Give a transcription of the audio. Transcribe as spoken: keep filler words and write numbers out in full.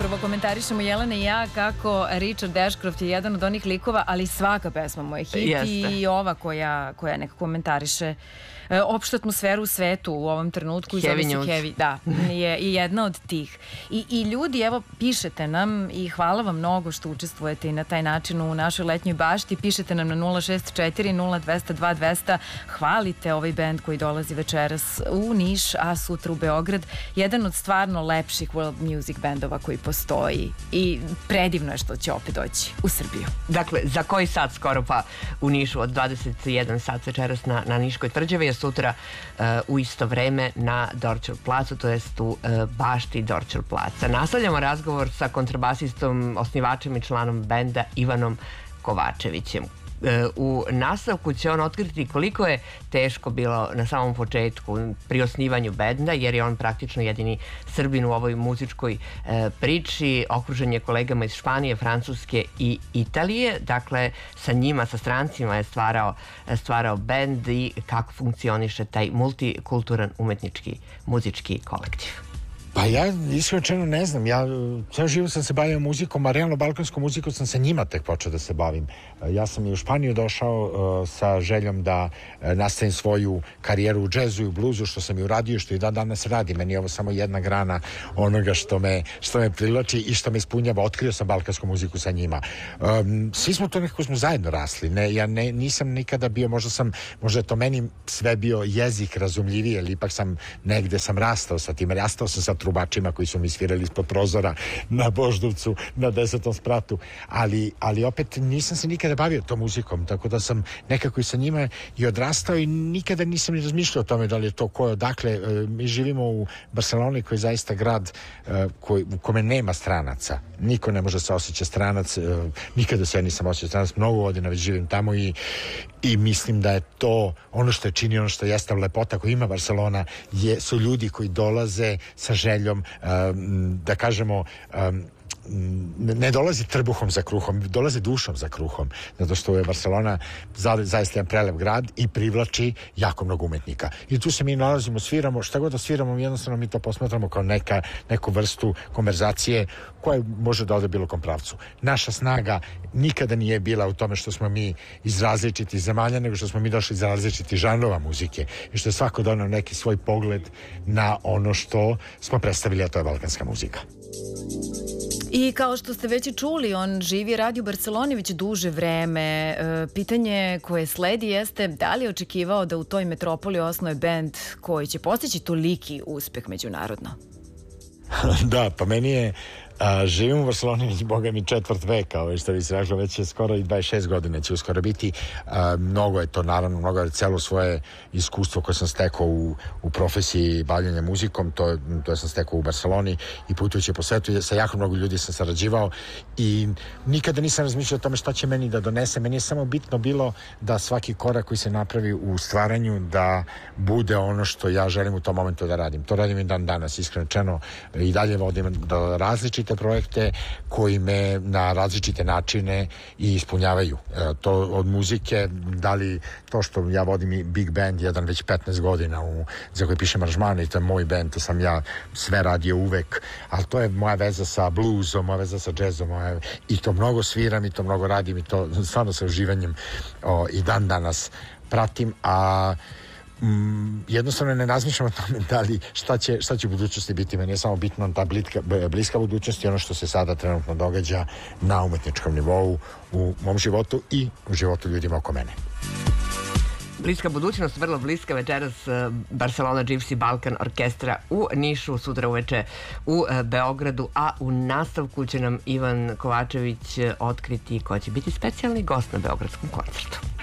upravo komentarišemo Jelena i ja kako Richard Ashcroft je jedan od onih likova, ali svaka pesma mu je hit. Jeste. I ova koja, koja nekako komentariše e, opštu atmosferu u svetu u ovom trenutku. Heavy News. Heavy, da, je i jedna od tih. I, I ljudi, evo, pišete nam i hvala vam mnogo što učestvujete i na taj način u našoj letnjoj bašti. Pišete nam na nula šest četiri nula dva nula dva dva nula nula. Hvalite ovaj bend koji dolazi večeras u Niš, a sutra u Beograd. Jedan od stvarno lepših world music bendova koji postoji i predivno je što će opet doći u Srbiju. Dakle, za koji sat skoro pa u Nišu od dvadeset jedan sat večeras na, na Niškoj tvrđavi, a sutra uh, u isto vreme na Dorćol placu, to jest u uh, bašti Dorćol placa. Nastavljamo razgovor sa kontrabasistom, osnivačem i članom benda Ivanom Kovačevićem. U nastavku će on otkriti koliko je teško bilo na samom početku pri osnivanju benda, jer je on praktično jedini Srbin u ovoj muzičkoj e, priči, okružen je kolegama iz Španije, Francuske i Italije. Dakle, sa njima, sa strancima je stvarao, stvarao bend i kako funkcioniše taj multikulturan umetnički muzički kolektiv. Pa ja iskreno ne znam, ja ceo život sam se bavio muzikom, a realno balkanskom muzikom sam se njima tek počeo da se bavim. Ja sam i u Španiju došao uh, sa željom da uh, nastavim svoju karijeru u džezu i u bluzu, što sam i uradio, što i dan danas radi. Meni je ovo samo jedna grana onoga što me, što me privlači i što me ispunjava. Otkrio sam balkansku muziku sa njima. Um, svi smo to nekako smo zajedno rasli. Ne, ja ne, nisam nikada bio, možda sam, možda je to meni sve bio jezik razumljiviji, ali ipak sam negde sam rastao sa tim. Rastao sam sa trubačima koji su mi svirali ispod prozora na Voždovcu, na desetom spratu, ali, ali opet nisam se nikada bavio tom muzikom, tako da sam nekako i sa njima i odrastao i nikada nisam ni razmišljao o tome da li je to ko je odakle. Mi živimo u Barceloni koji je zaista grad koji, u kome nema stranaca. Niko ne može se osjeća stranac, nikada se ja nisam osjećao stranac, mnogo godina već živim tamo i, i mislim da je to ono što je čini, ono što jeste lepota koju ima Barcelona, je, su ljudi koji dolaze sa željom, um, da kažemo, um, ne dolazi trbuhom za kruhom, dolazi dušom za kruhom, zato što je Barcelona za, zaista jedan prelep grad i privlači jako mnogo umetnika. I tu se mi nalazimo, sviramo, šta god da sviramo, jednostavno mi to posmatramo kao neka, neku vrstu konverzacije koja može da ode bilo kom pravcu. Naša snaga nikada nije bila u tome što smo mi iz različitih zemalja, nego što smo mi došli iz različitih žanrova muzike i što je svako donao neki svoj pogled na ono što smo predstavili, a to je balkanska muzika. I kao što ste već i čuli, on živi i radi u Barceloni već duže vreme. E, pitanje koje sledi jeste da li je očekivao da u toj metropoli osnuje bend koji će postići toliki uspeh međunarodno? Da, pa meni je A, živim u Barceloni već, boga mi, četvrt veka, ovo što bi se reklo, već je skoro i dvadeset šest godina će uskoro biti. A, mnogo je to, naravno, mnogo je celo svoje iskustvo koje sam stekao u, u profesiji bavljanja muzikom, to, to sam stekao u Barceloni i putujući po svetu, sa jako mnogo ljudi sam sarađivao i nikada nisam razmišljao o tome šta će meni da donese. Meni je samo bitno bilo da svaki korak koji se napravi u stvaranju da bude ono što ja želim u tom momentu da radim. To radim i dan danas, iskreno rečeno, i dalje vodim da različite projekte koji me na različite načine i ispunjavaju. E, to od muzike, da li to što ja vodim i Big Band, jedan već petnaest godina u, za koji pišem aranžmane i to je moj band, to sam ja sve radio uvek, ali to je moja veza sa bluesom, moja veza sa jazzom, moja, i to mnogo sviram i to mnogo radim i to stvarno sa uživanjem o, i dan danas pratim, a Mm, jednostavno ne razmišljam o tome da li šta će, šta će u budućnosti biti. Meni je samo bitno ta bliska, bliska budućnost i ono što se sada trenutno događa na umetničkom nivou u mom životu i u životu ljudima oko mene. Bliska budućnost, vrlo bliska večeras Barcelona Gypsy Balkan orkestra u Nišu, sutra uveče u Beogradu, a u nastavku će nam Ivan Kovačević otkriti ko će biti specijalni gost na beogradskom koncertu.